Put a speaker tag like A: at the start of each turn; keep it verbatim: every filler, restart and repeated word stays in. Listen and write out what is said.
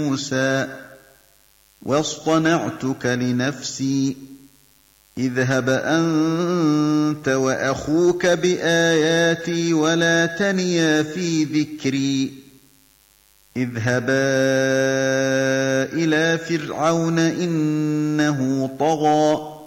A: مُوسَىٰ وَاصْطَنَعْتُكَ لِنَفْسِي اذْهَبْ أَنتَ وَأَخُوكَ بِآيَاتِي وَلَا تَنِيَا فِي ذِكْرِي اذْهَبَا إِلَىٰ فِرْعَوْنَ إِنَّهُ طَغَىٰ